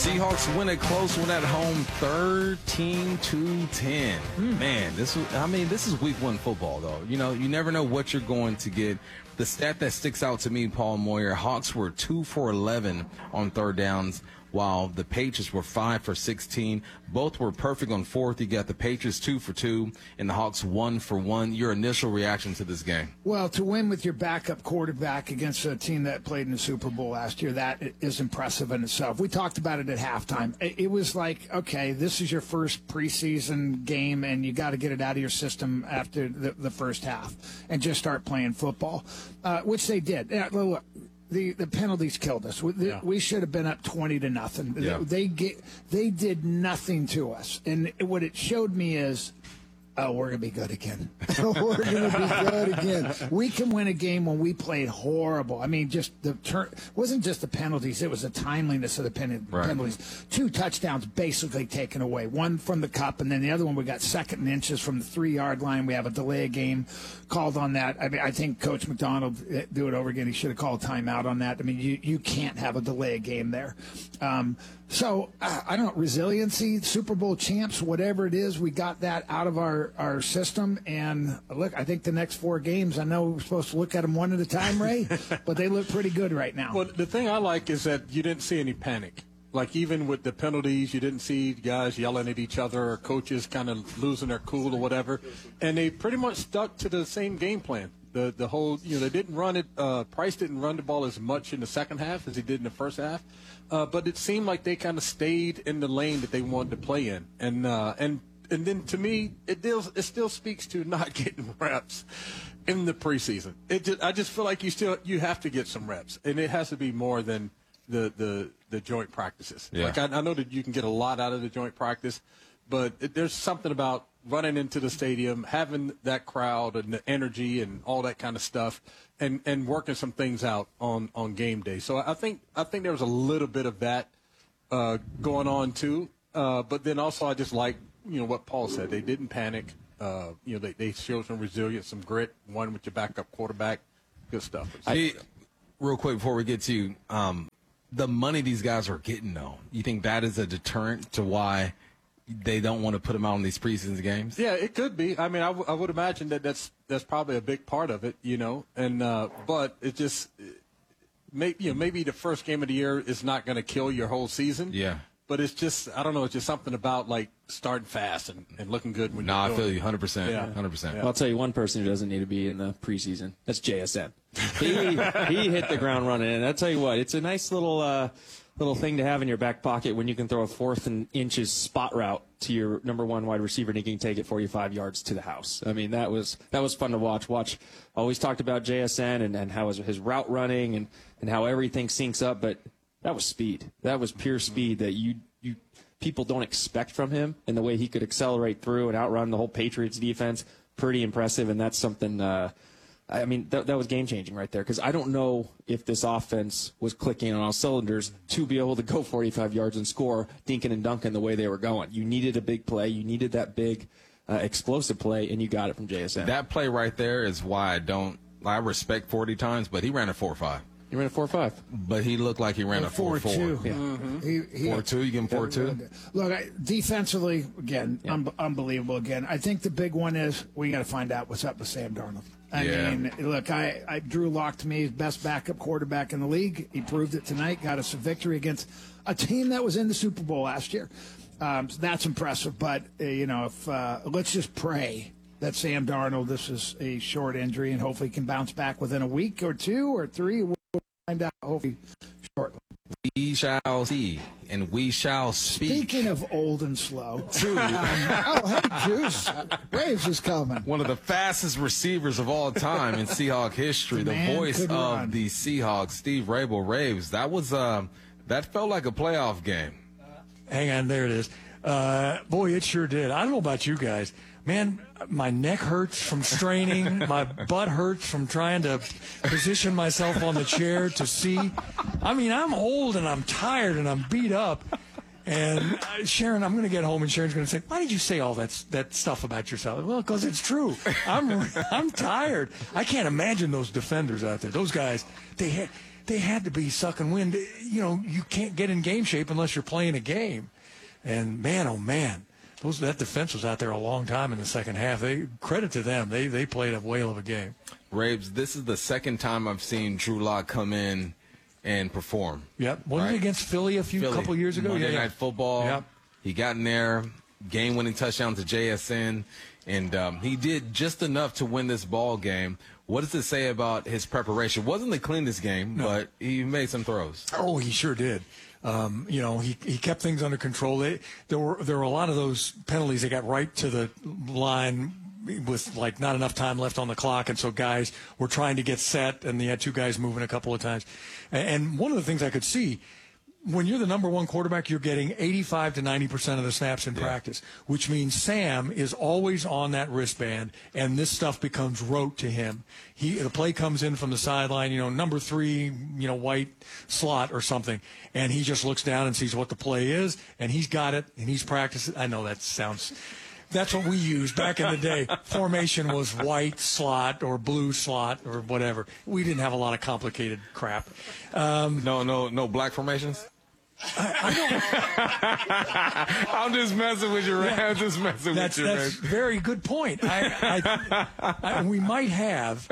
Seahawks win a close one at home, 13-10. Man, this is week one football, though. You know, you never know what you're going to get. The stat that sticks out to me, Paul Moyer, Hawks were 2 for 11 on third downs, while the Patriots were 5 for 16. Both were perfect on fourth. You got the Patriots 2 for 2 and the Hawks 1 for 1. Your initial reaction to this game? Well, to win with your backup quarterback against a team that played in the Super Bowl last year, that is impressive in itself. We talked about it at halftime. It was like, okay, this is your first preseason game, and you got to get it out of your system after the first half and just start playing football, which they did. Look, the penalties killed us. We should have been up 20-0. Yeah. They did nothing to us, and what it showed me is, oh, we're going to be good again. We're going to be good again. We can win a game when we played horrible. I mean, just wasn't just the penalties. It was the timeliness of the penalties. 2 touchdowns basically taken away. One from the cup, and then the other one we got second and inches from the 3-yard line. We have a delay of game called on that. I mean, I think Coach McDonald, do it over again, he should have called timeout on that. I mean, you can't have a delay of game there. So, I don't know, resiliency, Super Bowl champs, whatever it is, we got that out of our system. And, look, I think the next 4 games, I know we're supposed to look at them one at a time, Ray, but they look pretty good right now. Well, the thing I like is that you didn't see any panic. Like, even with the penalties, you didn't see guys yelling at each other or coaches kind of losing their cool or whatever. And they pretty much stuck to the same game plan. The whole, they didn't run it. Price didn't run the ball as much in the second half as he did in the first half. But it seemed like they kind of stayed in the lane that they wanted to play in. And then to me, it still speaks to not getting reps in the preseason. I just feel like you have to get some reps, and it has to be more than the joint practices. Yeah. Like I know that you can get a lot out of the joint practice, but there's something about running into the stadium, having that crowd and the energy and all that kind of stuff, and working some things out on game day. So I think there was a little bit of that going on too. But then also I just like what Paul said. They didn't panic. They showed some resilience, some grit. Won with your backup quarterback. Good stuff. Real quick before we get to the money these guys are getting, though, you think that is a deterrent to why they don't want to put them out in these preseason games? Yeah, it could be. I mean, I would imagine that's probably a big part of it, And but it just maybe the first game of the year is not going to kill your whole season. Yeah. But it's just, I don't know, it's just something about, like, starting fast and looking good when you're doing I feel you, 100%. Yeah. 100%. Well, I'll tell you one person who doesn't need to be in the preseason. That's JSN. He hit the ground running, and I'll tell you what, it's a nice little thing to have in your back pocket when you can throw a 4th and inches spot route to your number 1 wide receiver, and he can take it 45 yards to the house. I mean, that was fun to watch. Always talked about JSN and how his route running and how everything syncs up, but that was speed. That was pure speed that you people don't expect from him, and the way he could accelerate through and outrun the whole Patriots defense, pretty impressive. And that's something. That was game changing right there, because I don't know if this offense was clicking on all cylinders to be able to go 45 yards and score dinking and dunking the way they were going. You needed a big play. You needed that big explosive play, and you got it from JSN. That play right there is why I respect 40 times, but he ran a 4.5. He ran a 4.5. But he looked like he ran a 4.4. Yeah. Mm-hmm. 4.2, you give him 4.2? Look, defensively, again, unbelievable again. I think the big one is we got to find out what's up with Sam Darnold. I mean, look, Drew Lock, to me, is best backup quarterback in the league. He proved it tonight, got us a victory against a team that was in the Super Bowl last year. So that's impressive. But, if let's just pray that Sam Darnold, this is a short injury, and hopefully can bounce back within a week or 2 or 3. We'll find out hopefully shortly. We shall see, and we shall speak. Speaking of old and slow, hey, Juice, Braves is coming. One of the fastest receivers of all time in Seahawk history, the voice of the Seahawks, Steve Rabel. Raves, that felt like a playoff game. Hang on, there it is. Boy, it sure did. I don't know about you guys. Man, my neck hurts from straining. My butt hurts from trying to position myself on the chair to see. I mean, I'm old and I'm tired and I'm beat up. And Sharon, I'm going to get home and Sharon's going to say, "Why did you say all that stuff about yourself?" Well, because it's true. I'm tired. I can't imagine those defenders out there. Those guys, they had to be sucking wind. You know, you can't get in game shape unless you're playing a game. And man, oh man, that defense was out there a long time in the second half. Credit to them. They played a whale of a game. Rabes, this is the second time I've seen Drew Lock come in and perform. Yep. Wasn't it against Philly couple years ago? Monday Night Football. Yep. He got in there, game-winning touchdown to JSN, and he did just enough to win this ball game. What does it say about his preparation? Wasn't the cleanest game, but he made some throws. Oh, he sure did. You know, he kept things under control. There were a lot of those penalties that got right to the line with like not enough time left on the clock, and so guys were trying to get set, and they had two guys moving a couple of times. And one of the things I could see, when you're the number one quarterback, you're getting 85 to 90% of the snaps in practice, which means Sam is always on that wristband, and this stuff becomes rote to him. The play comes in from the sideline, you know, number 3, you know, white slot or something, and he just looks down and sees what the play is, and he's got it, and he's practicing. I know that sounds... That's what we used back in the day. Formation was white slot or blue slot or whatever. We didn't have a lot of complicated crap. No black formations? I'm just messing with you, Ray. I'm just messing with you, Ray. That's a very good point. We might have.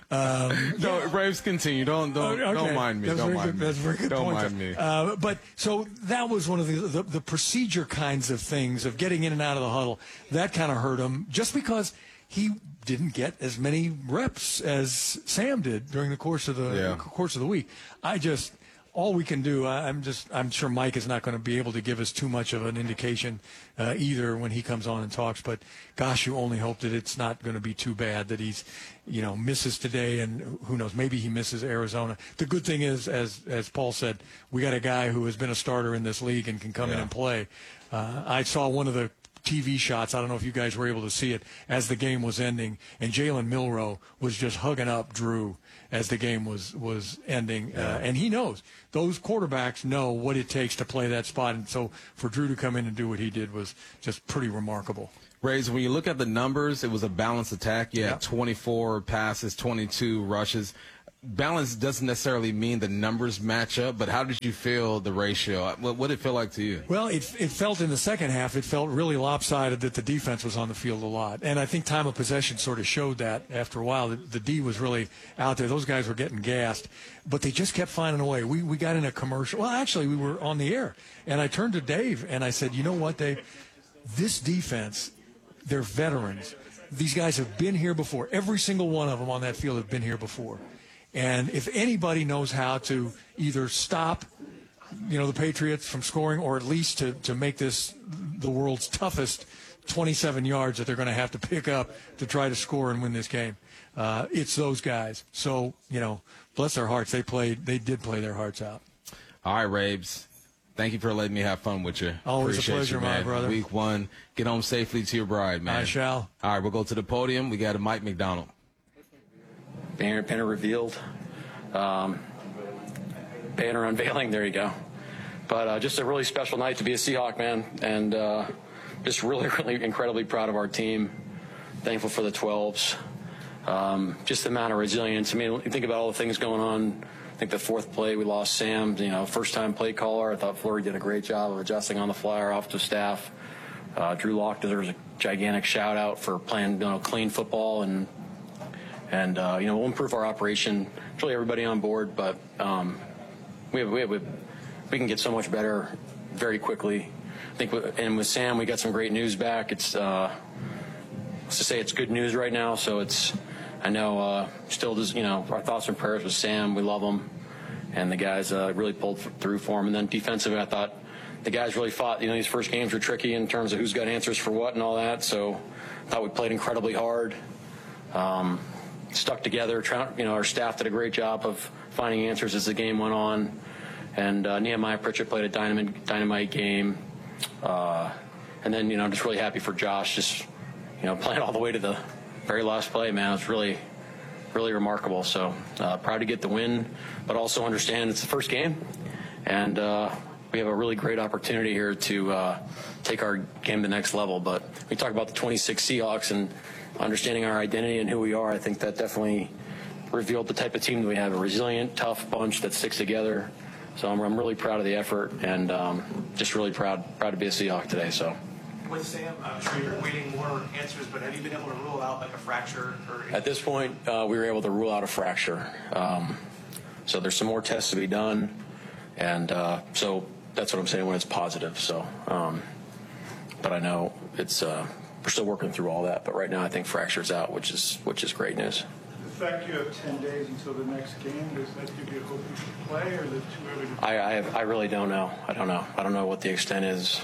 No, Braves, continue. Don't mind me. Don't mind me. That's a very good point. Don't mind me. But so that was one of the procedure kinds of things of getting in and out of the huddle. That kind of hurt him just because he didn't get as many reps as Sam did during the course of the week. All we can do, I'm sure Mike is not going to be able to give us too much of an indication either when he comes on and talks. But gosh, you only hope that it's not going to be too bad that he's, you know, misses today, and who knows, maybe he misses Arizona. The good thing is, as Paul said, we got a guy who has been a starter in this league and can come in and play. I saw one of the TV shots. I don't know if you guys were able to see it as the game was ending, and Jalen Milroe was just hugging up Drew as the game was ending. And he knows. Those quarterbacks know what it takes to play that spot. And so for Drew to come in and do what he did was just pretty remarkable. Rays, when you look at the numbers, it was a balanced attack. You had 24 passes, 22 rushes. Balance doesn't necessarily mean the numbers match up, but how did you feel the ratio? What did it feel like to you? Well, it felt in the second half, it felt really lopsided that the defense was on the field a lot. And I think time of possession sort of showed that after a while. The D was really out there. Those guys were getting gassed, but they just kept finding a way. We got in a commercial. Well, actually, we were on the air, and I turned to Dave, and I said, you know what, Dave? This defense, they're veterans. These guys have been here before. Every single one of them on that field have been here before. And if anybody knows how to either stop, you know, the Patriots from scoring, or at least to make this the world's toughest 27 yards that they're going to have to pick up to try to score and win this game, it's those guys. So, you know, bless their hearts. They did play their hearts out. All right, Rabes. Thank you for letting me have fun with you. Always Appreciate a pleasure, you, man. my brother. Week 1. Get home safely to your bride, man. I shall. All right, we'll go to the podium. We got a Mike McDonald. Banner revealed. Banner unveiling. There you go. But just a really special night to be a Seahawk, man. And just really, really incredibly proud of our team. Thankful for the 12s. Just the amount of resilience. I mean, you think about all the things going on. I think the fourth play, we lost Sam, you know, first-time play caller. I thought Flory did a great job of adjusting on the fly, our offensive staff. Drew Lock deserves a gigantic shout-out for playing, you know, clean football and you know, we'll improve our operation. It's really everybody on board, but we can get so much better very quickly. I think, and with Sam, we got some great news back. It's let's just say it's good news right now. So I know still does, you know, our thoughts and prayers with Sam. We love him, and the guys really pulled through for him. And then defensively, I thought the guys really fought. You know, these first games were tricky in terms of who's got answers for what and all that. So I thought we played incredibly hard. Stuck together. You know, our staff did a great job of finding answers as the game went on, and Nehemiah Pritchett played a dynamite game, and then, you know, just really happy for Josh, just, you know, playing all the way to the very last play. Man, it was really, really remarkable. So proud to get the win, but also understand it's the first game, and we have a really great opportunity here to take our game to the next level. But we talk about the 26 Seahawks and understanding our identity and who we are. I think that definitely revealed the type of team that we have, a resilient, tough bunch that sticks together. So I'm really proud of the effort, and just really proud to be a Seahawk today. So. With Sam, I'm sure you're waiting more answers, but have you been able to rule out like a fracture? At this point, we were able to rule out a fracture. So there's some more tests to be done, and so that's what I'm saying when it's positive. So, but I know it's we're still working through all that. But right now, I think fracture's out, which is great news. The fact you have 10 days until the next game, does that give you hope you can play, or is it too early to play? I really don't know. I don't know what the extent is.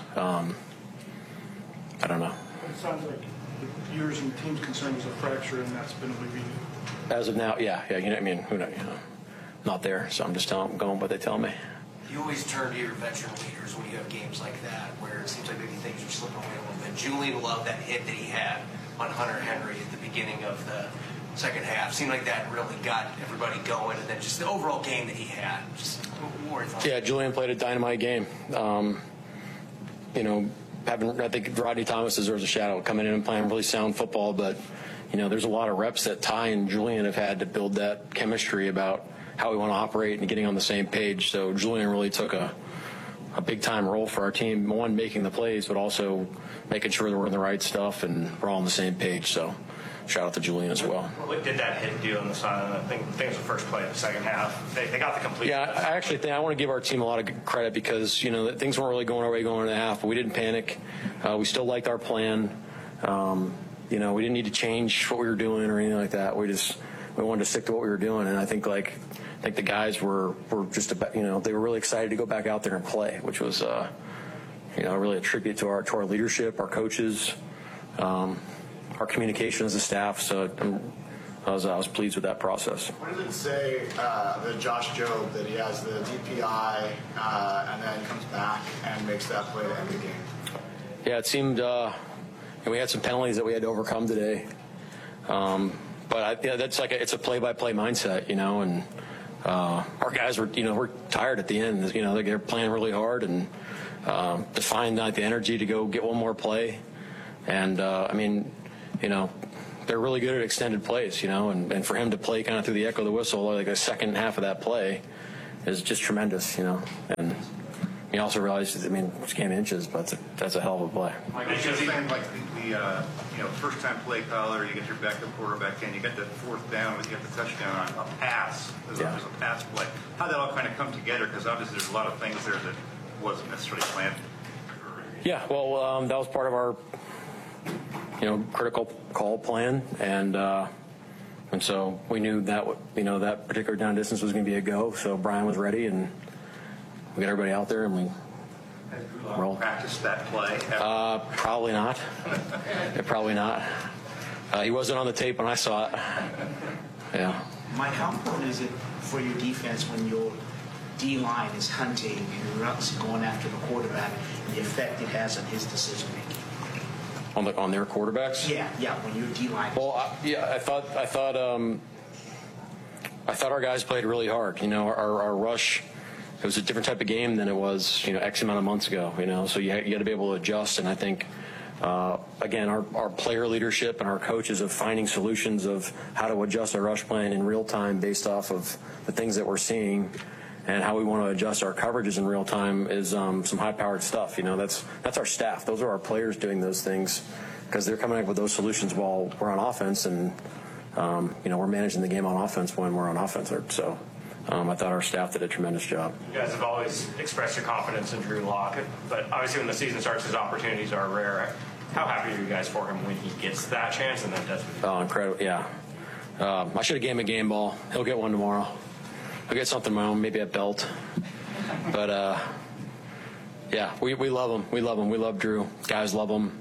I don't know. It sounds like yours and the team's concern was a fracture, and that's been alleviated. As of now, yeah. You know, I mean, who knows? Not there, so I'm just going what they tell me. You always turn to your veteran leaders when you have games like that, where it seems like maybe things are slipping away a little bit. Julian loved that hit that he had on Hunter Henry at the beginning of the second half. Seemed like that really got everybody going, and then just the overall game that he had. Just what were your thoughts? Yeah, Julian played a dynamite game. You know, I think Rodney Thomas deserves a shout out, coming in and playing really sound football, but you know, there's a lot of reps that Ty and Julian have had to build that chemistry about how we want to operate and getting on the same page. So Julian really took a big time role for our team, one, making the plays, but also making sure that we're in the right stuff and we're all on the same page. So shout out to Julian as well. What did that hit do on the side? I think it was the first play of the second half. They got the complete. Yeah, I actually think I want to give our team a lot of credit because, you know, things weren't really going our way going into the half, but we didn't panic. We still liked our plan. You know, we didn't need to change what we were doing or anything like that. We wanted to stick to what we were doing, and I think the guys were just about, you know, they were really excited to go back out there and play, which was you know, really a tribute to our leadership, our coaches, our communication as a staff. So I was pleased with that process. What does it say that Josh Jobe, that he has the DPI and then comes back and makes that play to end the game? Yeah, it seemed we had some penalties that we had to overcome today. But that's like it's a play-by-play mindset, you know, and our guys we're tired at the end. You know, they're playing really hard, and to find the energy to go get one more play. And I mean, you know, they're really good at extended plays, you know, and for him to play kind of through the echo of the whistle, like the second half of that play is just tremendous, you know. And you also realize, I mean, it's game inches, but that's a hell of a play. Mike, it's just saying, like the first-time play caller, you get your backup quarterback in, you get the fourth down, you get the touchdown on a pass. There's a pass play. How'd that all kind of come together? Because obviously there's a lot of things there that wasn't necessarily planned. Yeah, well, that was part of our, you know, critical call plan, and so we knew that that particular down distance was going to be a go. So Brian was ready, and we got everybody out there, and we rolled. Practiced that play? Probably not. Probably not. He wasn't on the tape when I saw it. Yeah. Mike, how important is it for your defense when your D-line is hunting and runs going after the quarterback, and the effect it has on his decision making? On their quarterbacks? Yeah. When your D-line. Well, I thought our guys played really hard. You know, our rush. It was a different type of game than it was, you know, X amount of months ago. You know, so you got to be able to adjust. And I think, again, our player leadership and our coaches of finding solutions of how to adjust our rush plan in real time based off of the things that we're seeing, and how we want to adjust our coverages in real time is some high-powered stuff. You know, that's our staff. Those are our players doing those things because they're coming up with those solutions while we're on offense, and you know, we're managing the game on offense when we're on offense. So. I thought our staff did a tremendous job. You guys have always expressed your confidence in Drew Lock, but obviously when the season starts, his opportunities are rare. How happy are you guys for him when he gets that chance and then does it? Oh, incredible, yeah. I should have gave him a game ball. He'll get one tomorrow. I'll get something of my own, maybe a belt. But, yeah, we love him. We love him. We love Drew. Guys love him.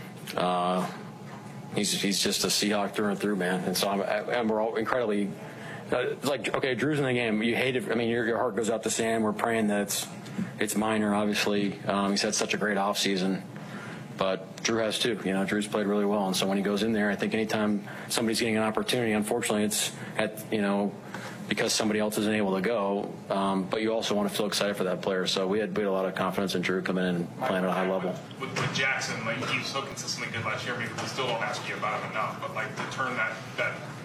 He's just a Seahawk through and through, man. And so we're all incredibly... It's like, okay, Drew's in the game. You hate it. I mean, your heart goes out to Sam. We're praying that it's minor, obviously. He's had such a great offseason. But Drew has too. You know, Drew's played really well. And so when he goes in there, I think anytime somebody's getting an opportunity, unfortunately, it's because somebody else isn't able to go. But you also want to feel excited for that player. So we had a lot of confidence in Drew coming in and playing at a high level. With Jackson, like, he was so consistently good last year. People still don't ask you about him enough. But, like, to turn that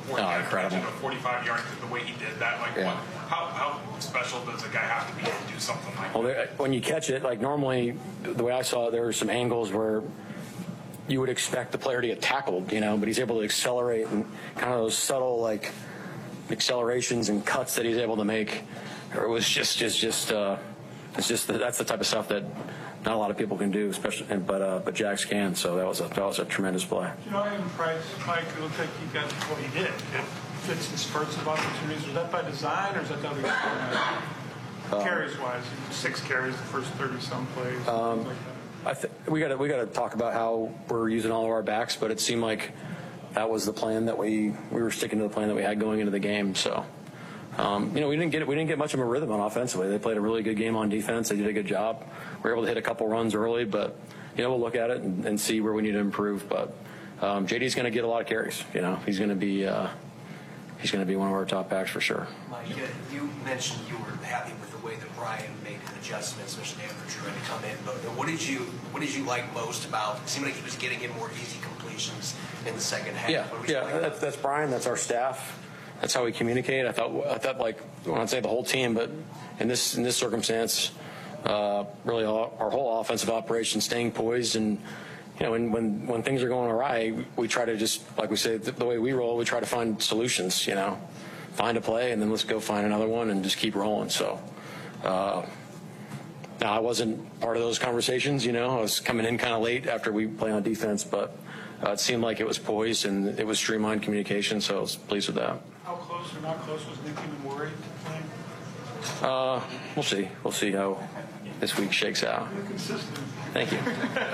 Oh, incredible. 45 yards the way he did that. Like, Yeah. how special does a guy have to be to do something like that? Well, when you catch it, like normally, the way I saw it, there were some angles where you would expect the player to get tackled, but he's able to accelerate and kind of those subtle like accelerations and cuts that he's able to make. It was just that's the type of stuff that not a lot of people can do, especially, but Jax can. So that was a tremendous play. In Price, Mike, it looked like he got what he did. It fits in spurts of opportunities. Was that by design, or is that carries wise? 6 carries the first 30-some plays. Like that. We got to talk about how we're using all of our backs, but it seemed like that was the plan that we were sticking to the plan that we had going into the game. So, we didn't get much of a rhythm on offensively. They played a really good game on defense. They did a good job. We were able to hit a couple runs early, but we'll look at it and see where we need to improve. But JD's going to get a lot of carries. He's going to be one of our top backs for sure. Mike, you mentioned you were happy with the way that Brian made adjustments, especially after trying to come in. But what did you like most about? It seemed like he was getting in more easy completions in the second half. Yeah. That's Brian. That's our staff. That's how we communicate. I thought like when I say the whole team, but in this circumstance, really our whole offensive operation staying poised and. When things are going awry, we try to just, like we say, the way we roll, we try to find solutions, find a play, and then let's go find another one and just keep rolling. So now I wasn't part of those conversations, I was coming in kind of late after we play on defense, but it seemed like it was poised and it was streamlined communication, so I was pleased with that. How close or not close was Nick even worried to playing? We'll see. We'll see how this week shakes out. You're consistent. Thank you.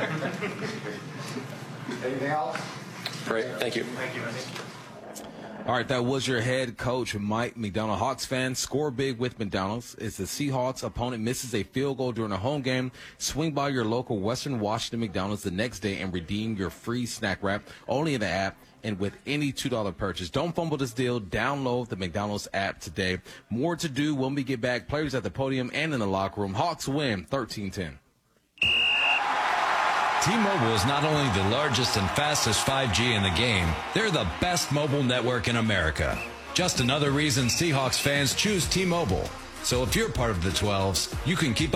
Anything else? Great. Thank you. Thank you. All right, that was your head coach, Mike Macdonald. Hawks fans, score big with McDonald's. As the Seahawks opponent misses a field goal during a home game, swing by your local Western Washington McDonald's the next day and redeem your free snack wrap only in the app and with any $2 purchase. Don't fumble this deal. Download the McDonald's app today. More to do when we get back. Players at the podium and in the locker room. Hawks win 13-10. T-Mobile is not only the largest and fastest 5G in the game, they're the best mobile network in America. Just another reason Seahawks fans choose T-Mobile. So if you're part of the 12s, you can keep